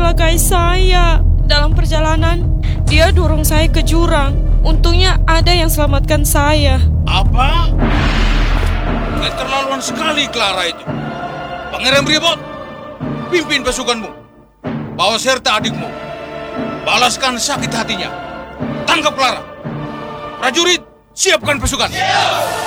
mencelakai saya. Dalam perjalanan, dia dorong saya ke jurang. Untungnya ada yang selamatkan saya. Apa? Keterlaluan sekali Clara itu. Pangeran Bribot, pimpin pasukanmu. Bawa serta adikmu. Balaskan sakit hatinya. Tangkap Clara. Prajurit, siapkan pasukan.